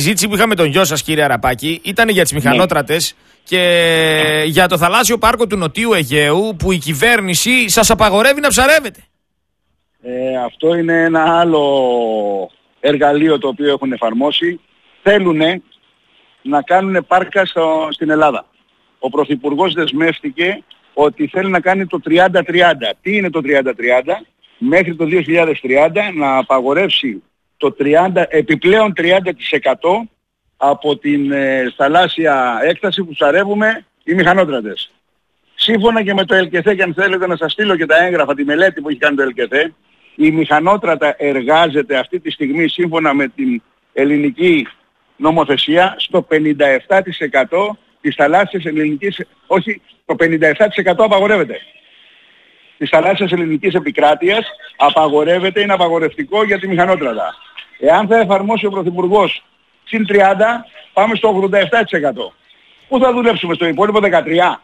συζήτηση που είχαμε τον γιο σας, κύριε Αραπάκη, ήταν για τις μηχανότρατες και για το θαλάσσιο πάρκο του Νοτιού Αιγαίου που η κυβέρνηση σας απαγορεύει να ψαρεύετε. Αυτό είναι ένα άλλο εργαλείο το οποίο έχουν εφαρμόσει. Θέλουν να κάνουν πάρκα στην Ελλάδα. Ο Πρωθυπουργός δεσμεύτηκε ότι θέλει να κάνει το 30-30. Τι είναι το 30-30? Μέχρι το 2030 να απαγορεύσει το 30, επιπλέον 30% από την θαλάσσια έκταση που ψαρεύουμε οι μηχανότρατες. Σύμφωνα και με το ΕΛΚΕΘΕ, και αν θέλετε να σας στείλω και τα έγγραφα, τη μελέτη που έχει κάνει το ΕΛΚΕΘΕ, η μηχανότρατα εργάζεται αυτή τη στιγμή σύμφωνα με την ελληνική νομοθεσία στο 57% της θαλάσσιας ελληνικής, όχι, το 57% απαγορεύεται. Της θαλάσσιας ελληνικής επικράτειας απαγορεύεται, είναι απαγορευτικό για τη μηχανότρατα. Εάν θα εφαρμόσει ο Πρωθυπουργός συν 30, πάμε στο 87%. Πού θα δουλέψουμε, στο υπόλοιπο 13%?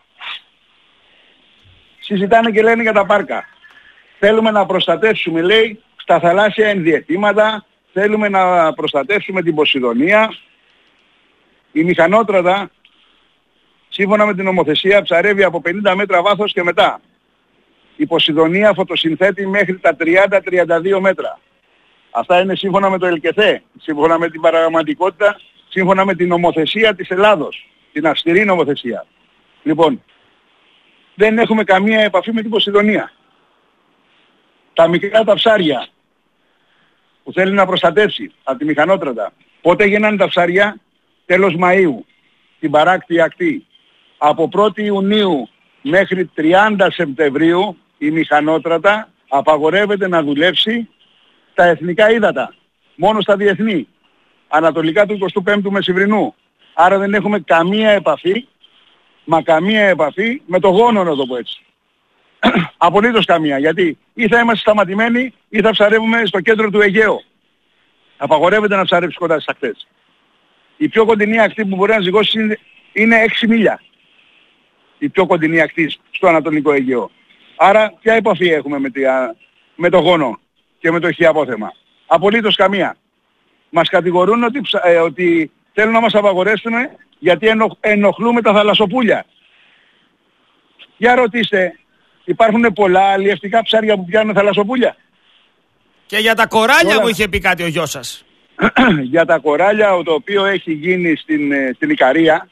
Συζητάνε και λένε για τα πάρκα. Θέλουμε να προστατεύσουμε, λέει, στα θαλάσσια ενδιαιτήματα, θέλουμε να προστατεύσουμε την Ποσειδονία. Η μηχανότρατα, σύμφωνα με την νομοθεσία, ψαρεύει από 50 μέτρα βάθος και μετά. Η Ποσειδονία φωτοσυνθέτει μέχρι τα 30-32 μέτρα. Αυτά είναι σύμφωνα με το ΕΛΚΕΘΕ, σύμφωνα με την παραγραμματικότητα, σύμφωνα με την νομοθεσία της Ελλάδος, την αυστηρή νομοθεσία. Λοιπόν, δεν έχουμε καμία επαφή με την Ποσειδονία. Τα μικρά τα ψάρια που θέλει να προστατεύσει από τη μηχανότρατα. Πότε γίνανε τα ψάρια? Τέλος Μαΐου, την παράκτια ακτή. Από 1η Ιουνίου μέχρι 30 Σεπτεμβρίου η μηχανότρατα απαγορεύεται να δουλέψει τα εθνικά ύδατα. Μόνο στα διεθνή. Ανατολικά του 25ου Μεσημβρινού. Άρα δεν έχουμε καμία επαφή, μα καμία επαφή με το γόνο, να το πω έτσι. Απολύτως καμία. Γιατί ή θα είμαστε σταματημένοι ή θα ψαρεύουμε στο κέντρο του Αιγαίου. Απαγορεύεται να ψαρεύσει κοντά στις ακτές. Η πιο κοντινή ακτή που μπορεί να ζυγώσει είναι 6 μίλια. Η πιο κοντινή ακτή στο Ανατολικό Αιγαίο. Άρα ποια επαφή έχουμε με το γόνο και με το χιαπόθεμα? Απολύτως καμία. Μας κατηγορούν ότι θέλουν να μας απαγορεύσουν γιατί ενοχλούμε τα θαλασσοπούλια. Για ρωτήστε, υπάρχουν πολλά αλλιευτικά ψάρια που πιάνουν θαλασσοπούλια? Και για τα κοράλια μου είχε πει κάτι ο γιος σας. Για τα κοράλια, το οποίο έχει γίνει στην Ικαρία,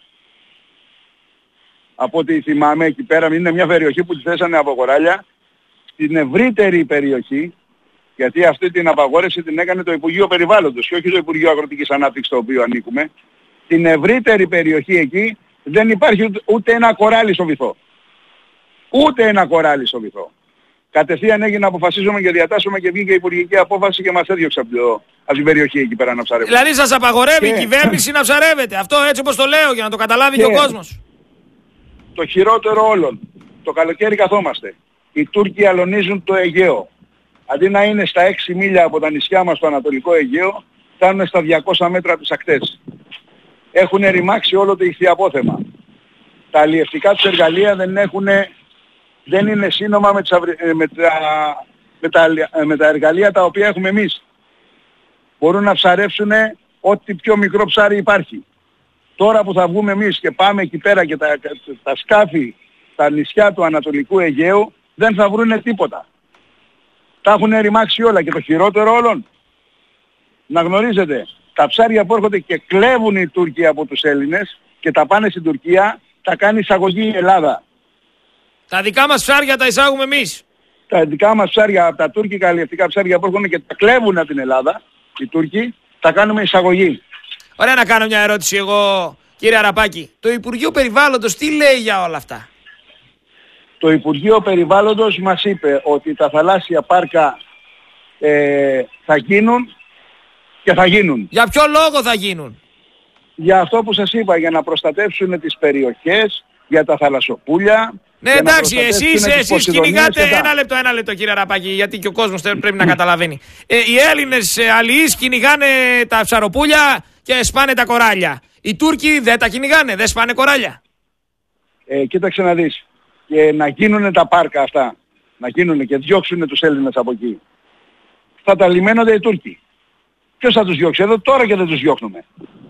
από ό,τι θυμάμαι εκεί πέρα, είναι μια περιοχή που τη θέσανε από κοράλια. Στην ευρύτερη περιοχή, γιατί αυτή την απαγόρευση την έκανε το Υπουργείο Περιβάλλοντος και όχι το Υπουργείο Αγροτικής Ανάπτυξης, το οποίο ανήκουμε. Στην ευρύτερη περιοχή εκεί δεν υπάρχει ούτε ένα κοράλι στο βυθό. Ούτε ένα κοράλι στο βυθό. Κατευθείαν έγινε να αποφασίζουμε και διατάσσουμε και βγήκε η υπουργική απόφαση και μας έδιωξε από την περιοχή εκεί πέρα να ψαρεύουμε. Δηλαδή σας απαγορεύει η κυβέρνηση να ψαρεύετε. Αυτό έτσι όπως το λέω για να το καταλάβει και ο κόσμος. Το χειρότερο όλων. Το καλοκαίρι καθόμαστε. Οι Τούρκοι αλωνίζουν το Αιγαίο. Αντί να είναι στα 6 μίλια από τα νησιά μας στο Ανατολικό Αιγαίο, φτάνουν στα 200 μέτρα από τις ακτές. Έχουν ρημάξει όλο το ηχθιαπόθεμα. Τα αλλιευτικά τους εργαλεία δεν είναι σύνομα με τα εργαλεία τα οποία έχουμε εμείς. Μπορούν να ψαρεύσουν ό,τι πιο μικρό ψάρι υπάρχει. Τώρα που θα βγούμε εμείς και πάμε εκεί πέρα και τα σκάφη, τα νησιά του Ανατολικού Αιγαίου, δεν θα βρούνε τίποτα. Τα έχουν ρημάξει όλα και το χειρότερο όλων. Να γνωρίζετε, τα ψάρια που έρχονται και κλέβουν οι Τούρκοι από τους Έλληνες και τα πάνε στην Τουρκία, τα κάνει εισαγωγή η Ελλάδα. Τα δικά μας ψάρια τα εισάγουμε εμείς. Τα δικά μας ψάρια, από τα τουρκικά αλλιευτικά ψάρια που έρχονται και τα κλέβουν από την Ελλάδα, οι Τούρκοι, τα κάνουμε εισαγωγή. Ωραία, να κάνω μια ερώτηση εγώ, κύριε Αραπάκη. Το Υπουργείο Περιβάλλοντος τι λέει για όλα αυτά? Το Υπουργείο Περιβάλλοντος μας είπε ότι τα θαλάσσια πάρκα θα γίνουν και θα γίνουν. Για ποιο λόγο θα γίνουν? Για αυτό που σας είπα, για να προστατεύσουν τις περιοχές, για τα θαλασσοπούλια. Ναι, εντάξει, εσείς κυνηγάτε. Ένα λεπτό κύριε Αραπάκη, γιατί και ο κόσμος πρέπει να καταλαβαίνει. Οι Έλληνες αλληλείς κυνηγάνε τα ψαροπούλια και σπάνε τα κοράλια. Οι Τούρκοι δεν τα κυνηγάνε, δεν σπάνε κοράλια. Κοίταξε να δεις. Και να γίνουν τα πάρκα αυτά, να γίνουν και διώξουν τους Έλληνες από εκεί. Θα τα λιμένονται οι Τούρκοι. Ποιος θα τους διώξει? Εδώ τώρα και δεν τους διώχνουμε.